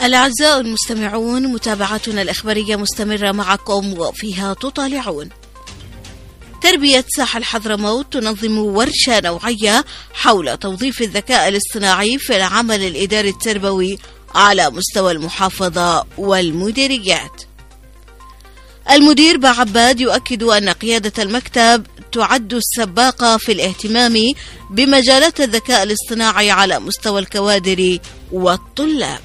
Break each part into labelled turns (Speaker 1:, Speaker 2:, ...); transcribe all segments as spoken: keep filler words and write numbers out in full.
Speaker 1: الأعزاء المستمعون، متابعتنا الإخبارية مستمرة معكم وفيها تطالعون. تربية ساحل حضرموت تنظم ورشة نوعية حول توظيف الذكاء الاصطناعي في العمل الإداري التربوي على مستوى المحافظة والمديريات. المدير بعباد يؤكد أن قيادة المكتب تعد السباقة في الاهتمام بمجالات الذكاء الاصطناعي على مستوى الكوادر والطلاب.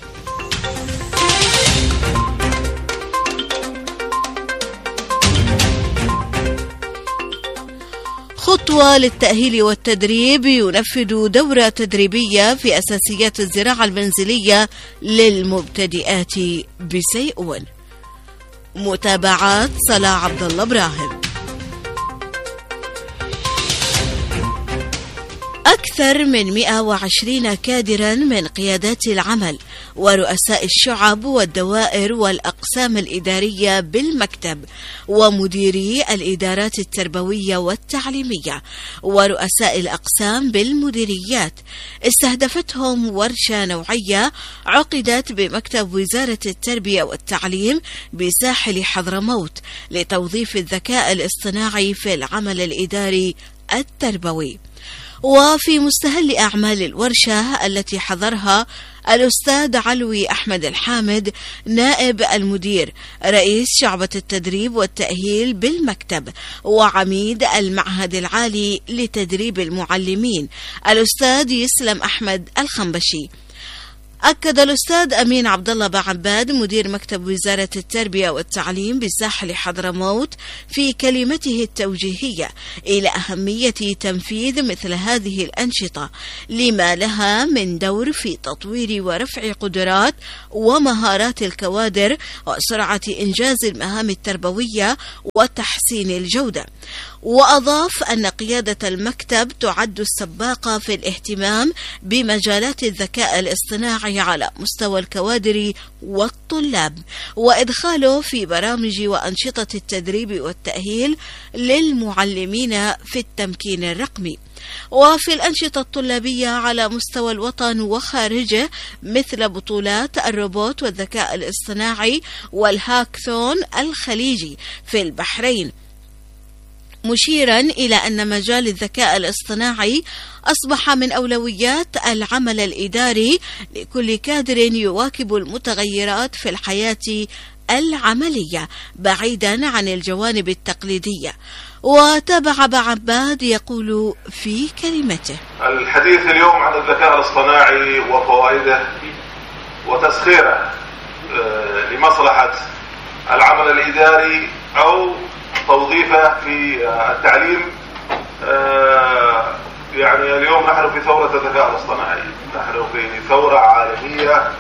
Speaker 1: خطوة للتأهيل والتدريب، ينفذ دورة تدريبية في أساسيات الزراعة المنزلية للمبتدئات بسيئون. متابعات صلاح عبد الله إبراهيم. أكثر من مئة وعشرين كادرا من قيادات العمل ورؤساء الشعب والدوائر والأقسام الإدارية بالمكتب ومديري الإدارات التربوية والتعليمية ورؤساء الأقسام بالمديريات استهدفتهم ورشة نوعية عقدت بمكتب وزارة التربية والتعليم بساحل حضرموت لتوظيف الذكاء الاصطناعي في العمل الإداري التربوي. وفي مستهل أعمال الورشة التي حضرها الأستاذ علوي أحمد الحامد نائب المدير رئيس شعبة التدريب والتأهيل بالمكتب وعميد المعهد العالي لتدريب المعلمين الأستاذ يسلم أحمد الخنبشي، أكد الأستاذ أمين عبد الله بعباد مدير مكتب وزارة التربية والتعليم بساحل حضرموت في كلمته التوجيهية إلى أهمية تنفيذ مثل هذه الأنشطة لما لها من دور في تطوير ورفع قدرات ومهارات الكوادر وسرعة إنجاز المهام التربوية وتحسين الجودة. وأضاف أن قيادة المكتب تعد السباقة في الاهتمام بمجالات الذكاء الاصطناعي على مستوى الكوادر والطلاب وإدخاله في برامج وأنشطة التدريب والتأهيل للمعلمين في التمكين الرقمي. وفي الأنشطة الطلابية على مستوى الوطن وخارجه مثل بطولات الروبوت والذكاء الاصطناعي والهاكثون الخليجي في البحرين، مشيرا إلى أن مجال الذكاء الاصطناعي أصبح من أولويات العمل الإداري لكل كادر يواكب المتغيرات في الحياة العملية بعيدا عن الجوانب التقليدية. وتابع بعباد يقول في كلمته:
Speaker 2: الحديث اليوم عن الذكاء الاصطناعي وفوائده وتسخيره لمصلحة العمل الإداري أو توظيفه في التعليم. يعني اليوم نحن في ثورة الذكاء الاصطناعي، نحن في ثورة عالمية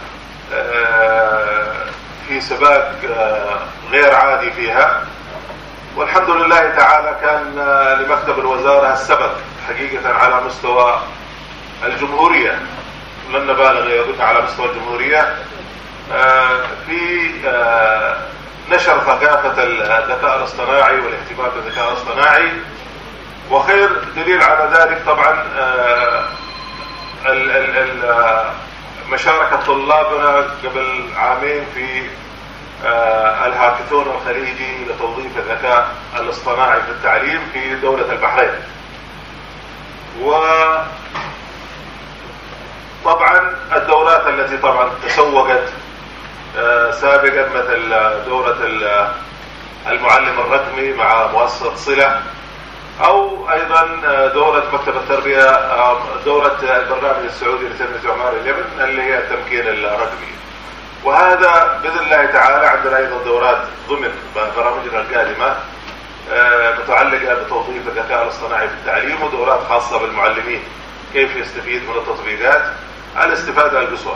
Speaker 2: في سباق غير عادي فيها، والحمد لله تعالى كان لمكتب الوزارة السبق حقيقة على مستوى الجمهورية، لن نبالغ يظن على مستوى الجمهورية في نشر ثقافة الذكاء الاصطناعي والاهتمام بالذكاء الاصطناعي. وخير دليل على ذلك طبعا مشاركة طلابنا قبل عامين في الهاكثون الخليجي لتوظيف الذكاء الاصطناعي في التعليم في دولة البحرين. وطبعا الدورات التي طبعا تسوقت سابقا مثل دورة المعلم الرقمي مع مؤسسة صلة، أو أيضا دورة مكتب التربية، دورة البرنامج السعودي لتنمية عمال اليمن اللي هي التمكين الرقمي. وهذا بإذن الله تعالى عندنا أيضا دورات ضمن برامجنا القادمة متعلقة بتوظيف الذكاء الاصطناعي في التعليم، ودورات خاصة بالمعلمين كيف يستفيد من التطبيقات الاستفادة القصوى.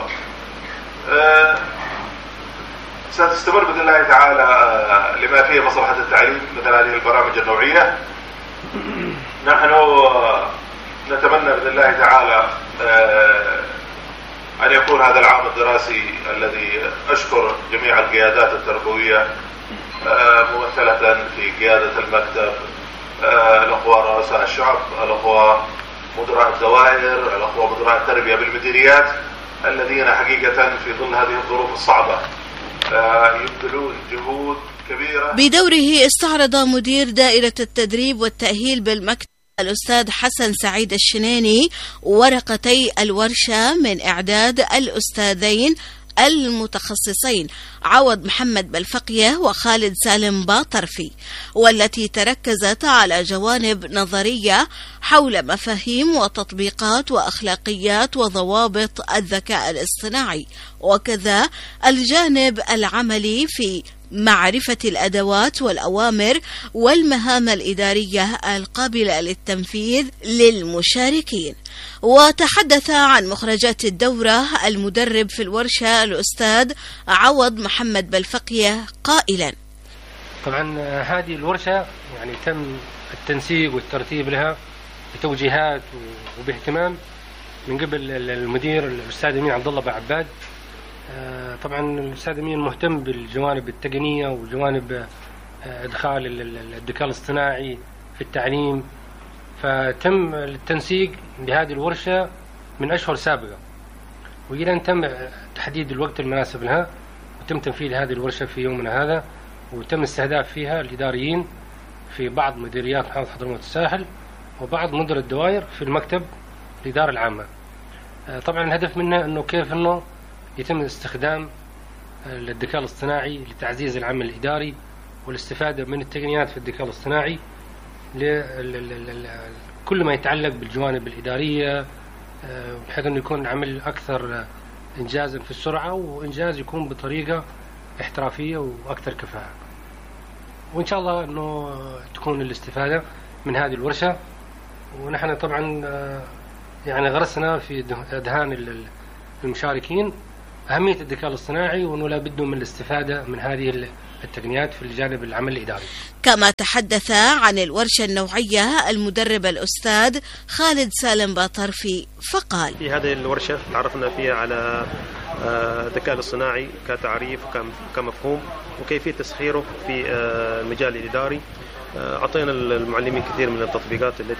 Speaker 2: ستستمر بإذن الله تعالى لما فيه مصلحة التعليم مثل هذه البرامج النوعية. نحن نتمنى بإذن الله تعالى أن يكون هذا العام الدراسي الذي أشكر جميع القيادات التربوية ممثلة في قيادة المكتب، الأخوة رؤساء الشعب، الأخوة مدراء الدوائر، الأخوة مدراء التربية بالمديريات، الذين حقيقة في ظل هذه الظروف الصعبة يبذلون جهود كبيرة.
Speaker 1: بدوره استعرض مدير دائرة التدريب والتأهيل بالمكتب الأستاذ حسن سعيد الشناني ورقتي الورشة من إعداد الأستاذين المتخصصين عوض محمد بلفقية وخالد سالم باطرفي، والتي تركزت على جوانب نظرية حول مفاهيم وتطبيقات وأخلاقيات وضوابط الذكاء الاصطناعي، وكذا الجانب العملي في معرفة الأدوات والأوامر والمهام الإدارية القابلة للتنفيذ للمشاركين. وتحدث عن مخرجات الدورة المدرب في الورشة الأستاذ عوض محمد بلفقية قائلا:
Speaker 3: طبعا هذه الورشة يعني تم التنسيق والترتيب لها بتوجيهات وباهتمام من قبل المدير الأستاذ أمين عبد الله بعباد. طبعا الأستاذ أمين مهتم بالجوانب التقنية وجوانب إدخال الذكاء الاصطناعي في التعليم، فتم التنسيق بهذه الورشة من أشهر سابقة، وإلى أن تم تحديد الوقت المناسب لها وتم تنفيذ هذه الورشة في يومنا هذا، وتم استهداف فيها الإداريين في بعض مديريات محافظة حضرموت الساحل وبعض مدراء الدوائر في المكتب الإدارة العامة. طبعا الهدف منها أنه كيف أنه يتم استخدام الذكاء الاصطناعي لتعزيز العمل الإداري والاستفادة من التقنيات في الذكاء الاصطناعي لكل ما يتعلق بالجوانب الإدارية، بحيث أنه يكون العمل أكثر إنجازا في السرعة، وإنجاز يكون بطريقة احترافية وأكثر كفاءة. وإن شاء الله أنه تكون الاستفادة من هذه الورشة. ونحن طبعا يعني غرسنا في أذهان المشاركين أهمية الذكاء الاصطناعي، وأنه لا بد من الاستفادة من هذه التقنيات في الجانب العمل الإداري.
Speaker 1: كما تحدث عن الورشة النوعية المدرب الأستاذ خالد سالم باطرفي فقال:
Speaker 4: في هذه الورشة تعرفنا فيها على الذكاء الاصطناعي كتعريف وكمفهوم وكيفية تسخيره في المجال الإداري. أعطينا المعلمين كثير من التطبيقات التي